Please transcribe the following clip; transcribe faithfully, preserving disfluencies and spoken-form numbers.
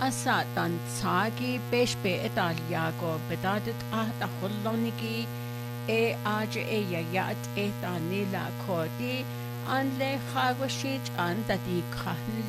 Asatan tsagi peshpe etaliago bedadet ahta holloniki e aje e yayat etanila kodi anle khagwashich an dadi